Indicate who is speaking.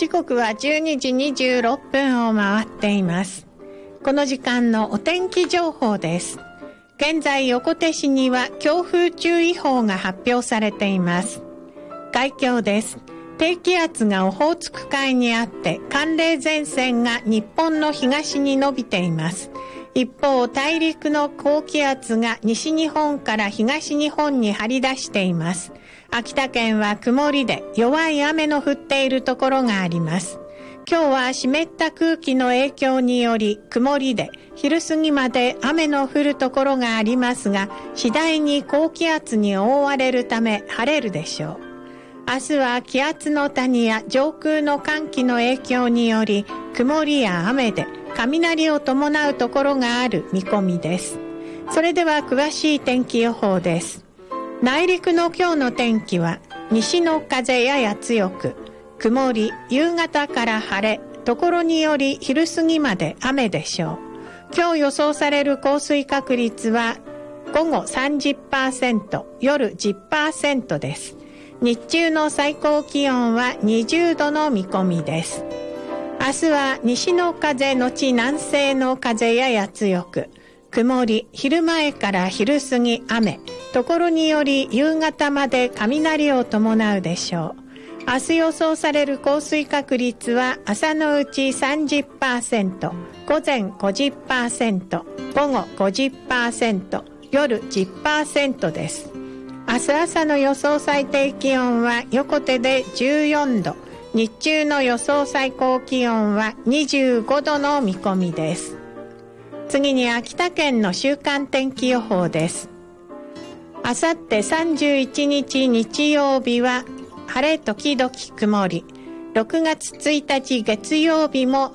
Speaker 1: 時刻は12時26分を回っています。この時間のお天気情報です。現在横手市には強風注意報が発表されています。海況です。低気圧がオホーツク海にあって寒冷前線が日本の東に伸びています。一方、大陸の高気圧が西日本から東日本に張り出しています。秋田県は曇りで弱い雨の降っているところがあります。今日は湿った空気の影響により曇りで昼過ぎまで雨の降るところがありますが、次第に高気圧に覆われるため晴れるでしょう。明日は気圧の谷や上空の寒気の影響により曇りや雨で雷を伴うところがある見込みです。それでは詳しい天気予報です。内陸の今日の天気は西の風やや強く曇り、夕方から晴れ、ところにより昼過ぎまで雨でしょう。今日予想される降水確率は午後 30%、夜 10% です。日中の最高気温は20度の見込みです。明日は西の風のち南西の風やや強く曇り、昼前から昼過ぎ雨、ところにより夕方まで雷を伴うでしょう。明日予想される降水確率は朝のうち 30%、午前 50%、午後 50%、夜 10% です。明日朝の予想最低気温は横手で14度、日中の予想最高気温は25度の見込みです。次に秋田県の週間天気予報です。あさって31日日曜日は晴れ時々曇り、6月1日月曜日も